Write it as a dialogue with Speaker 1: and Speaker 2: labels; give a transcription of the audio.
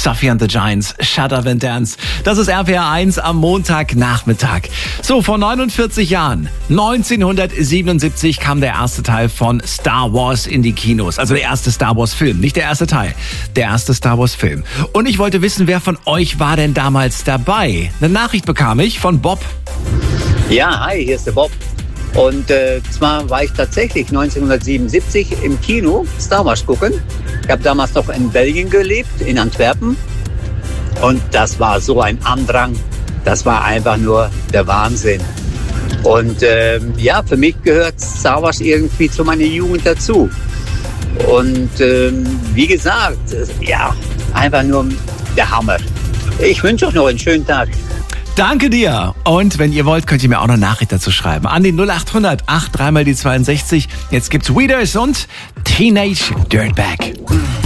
Speaker 1: Sophie and the Giants, Shut Up and Dance. Das ist RPR 1 am Montagnachmittag. So, vor 49 Jahren, 1977, kam der erste Teil von Star Wars in die Kinos. Also der erste Star Wars Film, nicht der erste Teil, der erste Star Wars Film. Und ich wollte wissen, wer von euch war denn damals dabei? Eine Nachricht bekam ich von Bob.
Speaker 2: Ja, hi, hier ist der Bob. Und zwar war ich tatsächlich 1977 im Kino Star Wars gucken. Ich habe damals noch in Belgien gelebt, in Antwerpen. Und das war so ein Andrang. Das war einfach nur der Wahnsinn. Und für mich gehört Star Wars irgendwie zu meiner Jugend dazu. Und wie gesagt, einfach nur der Hammer. Ich wünsche euch noch einen schönen Tag.
Speaker 1: Danke dir. Und wenn ihr wollt, könnt ihr mir auch eine Nachricht dazu schreiben. An die 0800 83 mal die 62. Jetzt gibt's Weeders und Teenage Dirtbag.